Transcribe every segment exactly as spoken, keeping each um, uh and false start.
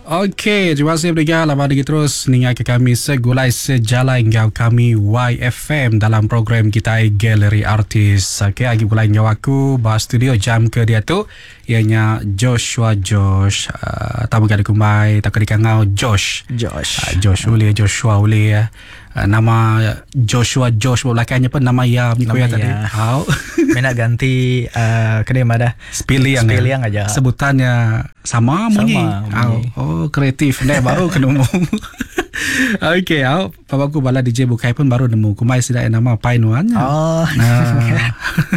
Okey, terima kasih pendengar. Lama lagi terus ningat ke kami segulai sejalan ngau kami Y F M dalam program kita Galeri Artis. Okey, lagi gulai ngau aku bahas studio jam ke dia tu ianya Joshua Josh. Uh, tamu kali kumai tak kena ngau Josh. Josh. Uh, Josh boleh, Joshua boleh ya. Uh, nama Joshua Josh belakangnya pun nama ya ni kau ya tadi. Hau. Mina ganti uh, kena mana? Spelling Spelling aja. Sebutannya sama bunyi. Sama bunyi. Oh, kreatif ni baru kena nemu. Okey, au papaku bala D J Bukai pun baru nemu. Kumai sudah nama Painuan. Oh. Nah.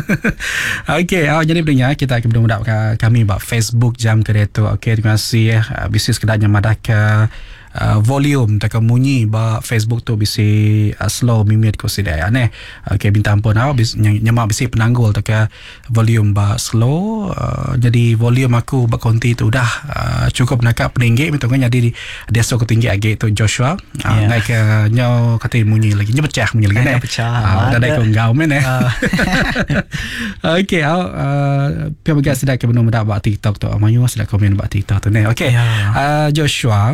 Okey, au jadi pendengar kita akan bermudak kami bak Facebook jam kedai tu. Okey, terima kasih ya. Bisnis kedanya madak ke Uh, volume tak munyi ba Facebook tu bisi uh, slow mimit ko sidai ane. Okey, minta ampun au bis nyemak bisi penanggul tak volume ba slow. Uh, jadi volume aku ba konti tu dah uh, cukup nak peninggi mitongnya jadi dia so tinggi age tu Joshua. Uh, yeah. Naik ke nyo kata munyi lagi nyo pecah munyi lagi ne. Pecah. Dah naik ko ngau men eh. Okey, au pia baga sidai ke benar muda ba TikTok tu. Amayu sidai komen ba TikTok tu ne. Okey. Yeah. Uh, Joshua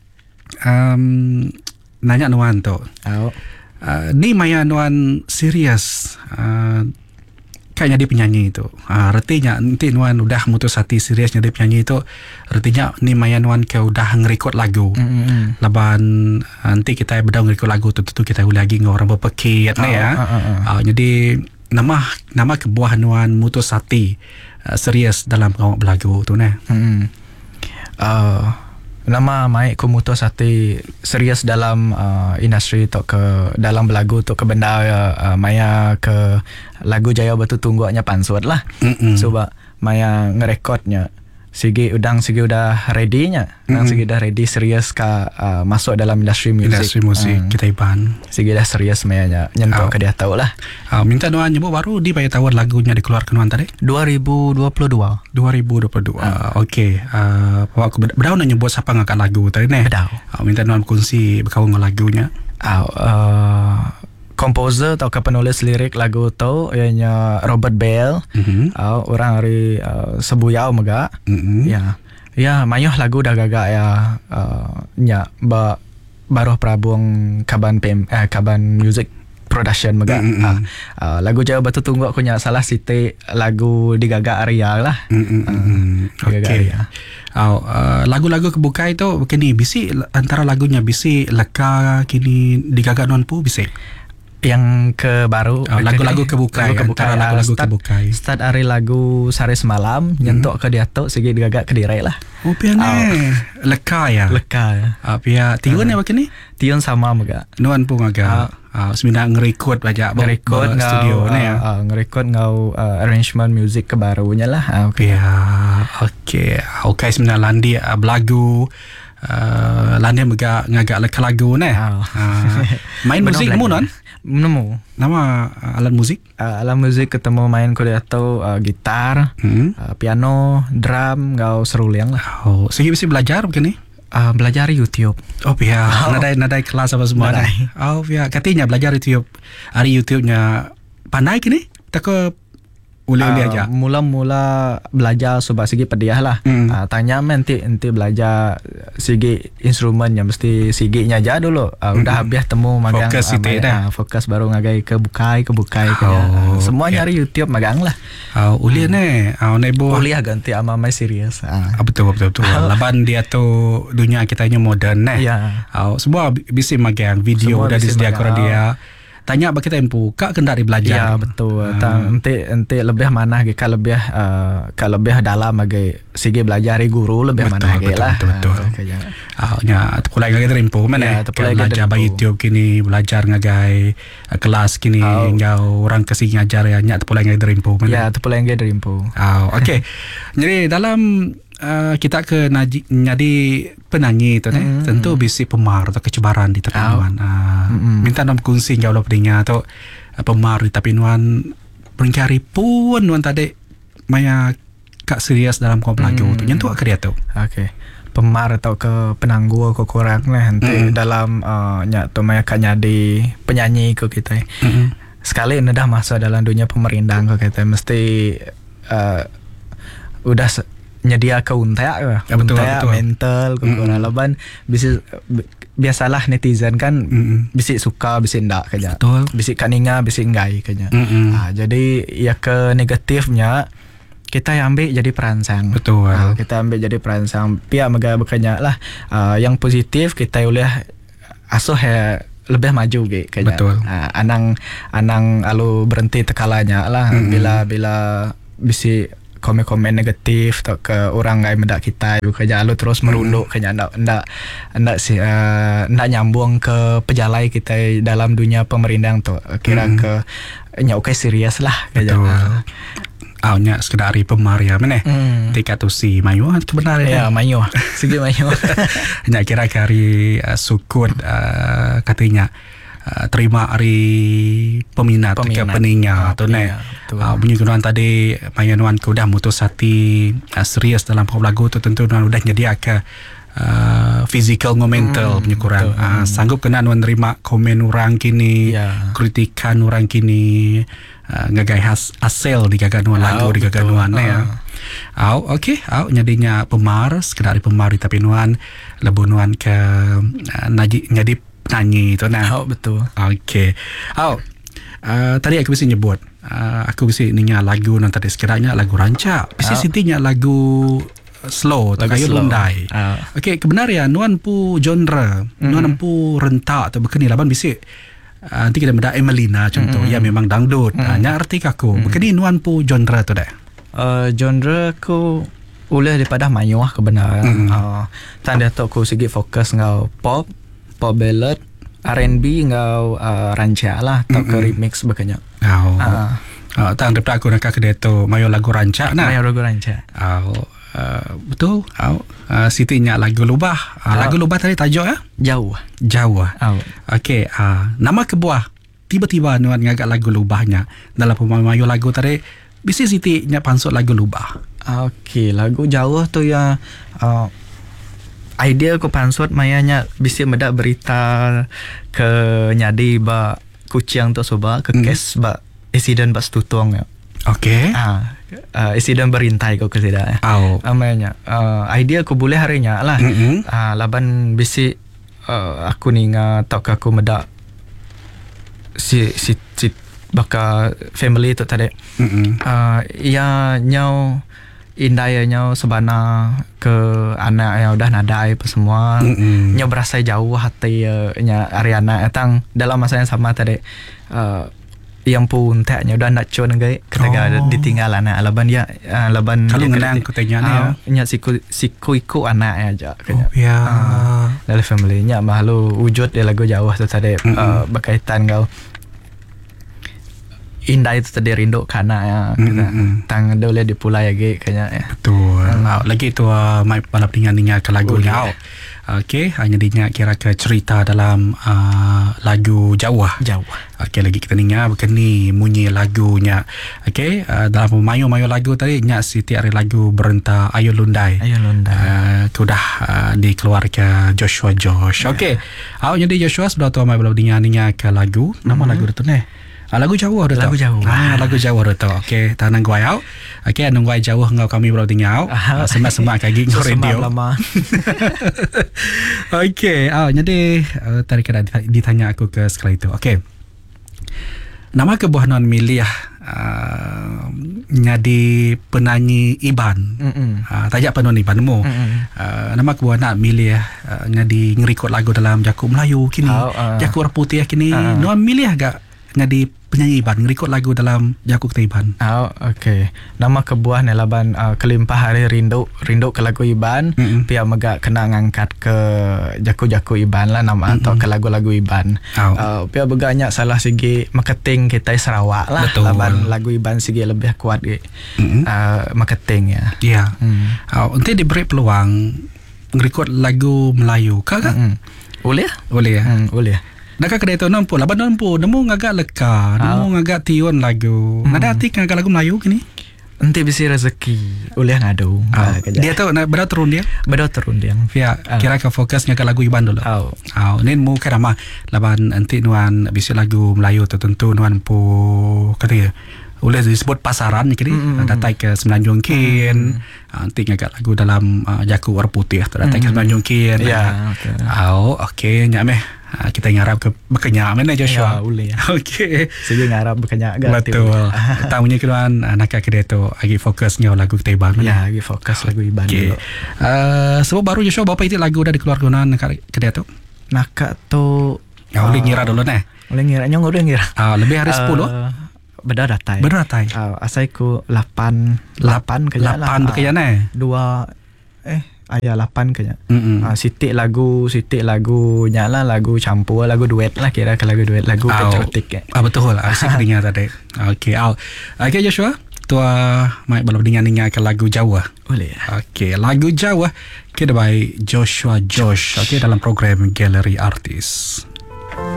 Um, nanya nuan tu. Oh. Uh, ni maya nuan serius. Uh, kayaknya dia penyanyi itu. Uh, artinya nanti nuan udah mutus hati serius jadi penyanyi itu. Artinya ni maya nuan ke udah ngerekod lagu. Mm-hmm. Laban nanti kita bedah ngerekod lagu tu tu kita boleh lagi ngorang berpekit oh, ya. Uh, uh, uh. Uh, jadi nama nama kebuah nuan mutus hati uh, serius dalam ngawak belagu tu ne. Mm-hmm. Uh. Nama mai ku mutus hati serius dalam uh, industri tu ke dalam lagu tu ke benda uh, maya ke lagu Jaya Batu Tungguaknya Pansut lah. Sebab so, maya ngerekodnya sigi udang sigi udah ready nya. Nang sigi dah ready serius ka uh, masuk dalam industri musik. Industri musik hmm. kita iban. Sigi dah serius maya nya nyentuh oh. ke dia tahu lah. Uh, minta doa nyebut baru di bayar tawar lagunya dikeluarkan wan tadi. dua ribu dua puluh dua. dua ribu dua puluh dua. Uh. Okey. Uh, aku bedau nak nyebut siapa ngangkat lagu tadi ne. Bedau. Uh, minta doa kongsi berkawan dengan lagunya. Uh, uh, komposer atau penulis lirik lagu tu ianya Robert Bell. Mm-hmm. Uh, orang hari uh, sebuyau mega. Mm-hmm. Ya. Ya, mayuh lagu dah gagak ya uh, nya ba baru prabung kaban pem eh, kaban music production mega. Mm-hmm. Uh, uh, lagu Jaya Batu Tunggu aku nya salah site lagu digagak Arya lah. Mm-hmm. Uh, Okey. Oh, uh, lagu-lagu kebukai tu kini bisi antara lagunya bisi leka kini digagak non pu bisi. Yang ke baru oh, lagu-lagu kebukai antara lagu-lagu start, kebukai start hari lagu Sari Semalam hmm. nyentuk ke dia tu segi digagak ke dirai lah. Oh pia ni oh. leka ya leka ya ah, pia tiun uh, ya begini tiun sama mega nuan pun agak ah, semina ngerekod banyak ngerekod studio ni ya uh, ngerekod ngau uh, arrangement music ke barunya lah ah, pia okey okey semina landi uh, belagu uh, landi mega ngagak leka lagu ni oh. uh, main musik mu non nemu nama uh, alat musik uh, alat musik ketemu main ko dia tahu uh, gitar hmm? uh, piano drum ngau seruling lah. Oh segi bisa belajar begini uh, belajar YouTube. Oh pihak oh. nadai nadai kelas apa semua nadai. Oh pihak katanya belajar YouTube hari YouTube-nya pandai kini tak ke uli-uli uh, aja. Mula-mula belajar sebab segi pediah lah. Mm. Uh, tanya nanti nanti belajar segi instrumennya mesti siginya aja dulu. Uh, udah mm. habis temu magang fokus uh, uh, fokus baru ngagai ke bukai ke bukai oh, ke uh, semua okay. Nyari YouTube magang lah. Uh, uli hmm. ne, uh, nebo. Uli ganti ama mai serius. Uh. Uh, betul betul betul. Laban dia tu dunia kitanya moden ne. Yeah. Uh, semua bisa magang video udah disediakan dia. Tanya bagi kita empu kak kena dari belajar. Ya betul. Uh. Nanti nanti lebih mana ke lebih uh, ke lebih dalam lagi segi belajar guru lebih betul, mana betul, lah. Betul betul. Ah nya terpulai lagi dari empu mana? Belajar by YouTube kini belajar ngagai uh, kelas kini oh. Ngau orang kasi ngajar ya nya terpulai lagi dari empu mana? Ya terpulai lagi dari empu. Ah oh, okey. Jadi dalam Uh, kita ke naji, jadi penyanyi tu mm-hmm. ne tentu bisi pemar atau kecabaran di terawan. Oh. Uh, mm-hmm. Minta nom kongsi jauh lebihnya atau uh, pemar tapi nuan bercari pun nuan tadi maya kak serius dalam kau lagu mm-hmm. tu nyentuh ke dia tu. Okey. Pemar atau ke penanggu ke kurang lah nanti mm-hmm. dalam uh, nya tu maya kak jadi penyanyi ke kita. Mm-hmm. Sekali ini dah masuk dalam dunia pemerintah ke kita mesti uh, udah nyedia ke untek lah. Ya, betul, untek, betul. mental, kurang laban bisa biasalah netizen kan Mm-mm. bisik suka, bisik ndak kaya. Betul. Bisik kaninga, bisik ngai kaya. Mm-mm. Ah, jadi ya ke negatifnya kita yang ambil jadi perangsang. Betul. Ah, kita ambil jadi perangsang. Pihak mega berkanya lah. Ah, yang positif kita boleh asuh ya lebih maju gitu kayaknya. Betul. Ah, anang anang alu berhenti tekalanya lah. Mm-mm. Bila bila bisi komen-komen negatif atau ke orang lain mendak kita kerja lu terus merunduk kayaknya ndak ndak ndak si uh, ndak nyambung ke pejalai kita dalam dunia pemerintahan tu kira Mm. ke nya oke serius lah kayaknya. Betul. Awnya sekedar pemaria mana? Hmm. Tika tu si Mayu kebenaran Ya, mayo. Segi mayo. Nya kira kari uh, sukut uh, katanya uh, terima hari peminat, peminat. ke peninga oh, tu ne. Uh, bunyi kenuan tadi Maya nuan ku dah mutus hati uh, serius dalam pop lagu tu tentu nuan udah nyedia ke uh, physical ngo mental hmm, punya kurang. Uh, sanggup kena nuan nerima komen orang kini, ya. kritikan orang kini. Uh, ngagai has, asal di gaganuan oh, lagu di gaganuan uh. ya. Au okey, au nyadinya pemar sekedar pemar tapi nuan lebu nuan ke uh, naji nyadi nyanyi tu nah. Oh, betul. Okey. Au uh, tadi aku mesti nyebut uh, aku mesti ninya lagu nan tadi sekiranya lagu rancak. Mesti sintinya lagu slow atau kayu lundai. Uh. Okey, kebenaran nuan pu genre, mm-hmm. nuan pu rentak atau berkeni laban bisik Uh, nanti kita benda Emelina contoh, mm-hmm. ya memang dangdut. Mm-hmm. Hanya arti aku. Mm-hmm. Begini nuan pu genre tu dah. Uh, genre aku boleh daripada mayu lah kebenaran. Mm-hmm. Uh, tanda tu aku segi fokus ngau pop, pop ballad, R and B ngau uh, rancak lah atau mm-hmm. ke remix beganya. Oh. Uh, uh, tang daripada aku nak ke dia tu mayu lagu rancak nah. Mayu lagu rancak. Oh. Uh, betul. Oh. Uh, Siti nyak lagu lubah. Uh, oh. Lagu lubah tadi tajuk ya? Jauh. Jauh. Oh. Okey, uh, nama kebuah tiba-tiba nuan ngagak lagu lubahnya dalam pemayu lagu tadi bisi Siti nyak pansut lagu lubah. Okey, lagu jauh tu ya uh, idea ko pansut mayanya bisi medak berita ke nyadi ba kucing tu soba ke kes mm. ba insiden ba stutong ya. Okey. Ah, uh, insiden berintai ko kesida. Oh. Amanya uh, idea ko boleh harinya lah. Mm-hmm. Uh, laban bisi uh, aku ni nga tok aku medak si si si baka family tu tadi. Mm-hmm. Uh, ya nyau indai nyau sebana ke anak yang udah nadai apa semua. Mm-hmm. Nyau berasa jauh hati uh, nya Ariana etang dalam masa yang sama tadi. Uh, yang pun taknya udah nak cun ngai ketika oh. ditinggal anak laban ya uh, laban kalau ngenang kutanya ni uh, nya siku siku iku anak aja kena. Oh, ya. Uh, dari family nya malu wujud dia lagu jauh tu tadi mm-hmm. uh, berkaitan kau indah itu tadi rindu kana ya mm-hmm. tang dole di pulai lagi kayaknya ya. Betul. Uh, lagi tu uh, mai balap dengan ninya ke lagunya. Oh, yeah. Okey, hanya dinya kira ke cerita dalam uh, lagu Jauh. Jauh. Okey, lagi kita ninya berkeni munyi lagunya. Okey, uh, dalam mayu-mayu lagu tadi nya Siti ari lagu berenta Ayu Lundai. Ayu Lundai. Uh, sudah uh, dikeluarkan Joshua Josh. Okey. Yeah. Au jadi Joshua sudah tu mai balap dengan ninya ke lagu. Nama mm-hmm. lagu tu ni. Ah, lagu jauh dah lagu jauh. Ah, lagu jauh dah tu. Okey, tanang guai au. Okey, nang guai jauh ngau kami baru tinggal. Ah, semak-semak kaki ngau radio. Okey, ah jadi uh, tadi kena ditanya aku ke sekali itu. Okey. Nama kebuah non milih uh, nyadi penyanyi Iban. Uh, tajak penon Iban mu. Uh, nama kebuah nak milih uh, nyadi ngerikot lagu dalam Jakub Melayu kini. Oh, uh. Jakub Putih kini. Uh. Non milih agak nyadi penyanyi Iban ngerikot lagu dalam Jakub Iban. Oh, okey. Nama kebuah ni laban uh, kelimpah hari rindu rindu ke lagu Iban. Mm-hmm. Pia megak kena ngangkat ke Jakub-Jakub Iban lah nama mm-hmm. atau ke lagu-lagu Iban. Oh. Uh, pia begaknya salah segi marketing kita Sarawak lah. Betul. Laban lagu Iban segi lebih kuat ke mm-hmm. uh, marketing ya. Ya. Yeah. Mm. Oh, nanti diberi peluang ngerikot lagu Melayu kah? Mm-hmm. Boleh? Boleh ya. Mm, boleh. Nak kena itu nampu, laban nampu, nemu ngagak leka, nemu ngagak tiun lagu. Hmm. Nada hati ngagak lagu Melayu kini. Nanti bisa rezeki, boleh ngadu. Oh. Dia tu nak berada turun dia. Berada turun dia. Ya, oh. Kira ke fokus ngagak lagu Iban dulu. Oh. Oh, ni mu kira mah laban nanti nuan bisa lagu Melayu tertentu nuan pu kata ya. boleh disebut pasaran ni kini mm-hmm. datai ke Semenanjung Kin mm-hmm. nanti ngagak lagu dalam uh, Jaku Warna Putih tu datai mm-hmm. ke Semenanjung Kin ya betul oh okey nyak meh uh, kita ngarap ke berkenyak mana Joshua ya boleh ya okey saya ngarap berkenyak agak betul tamunya keluan uh, nak kedai tu lagi fokusnya lagu Teban ya lagi fokus lagu Iban okay. dulu uh, sebab baru Joshua berapa itu lagu dah dikeluarkan nak kedai tu nak tu ya boleh ngira dulu nah boleh ngira nyong udah ngira uh, lebih hari sepuluh uh, beda datai beda datai uh, asai ku lapan lapan kaya lah lapan kaya nah dua eh ayah lapan kaya mm-hmm. uh, sitik lagu sitik lagu nyala lagu campur lagu duet lah kira ke lagu duet lagu patriotik eh. ah betul asik dengar tadi okey au okey Joshua tua mai balap dengan dengar ke lagu Jawa boleh okey lagu Jawa kita by Joshua Josh okey dalam program Gallery Artis.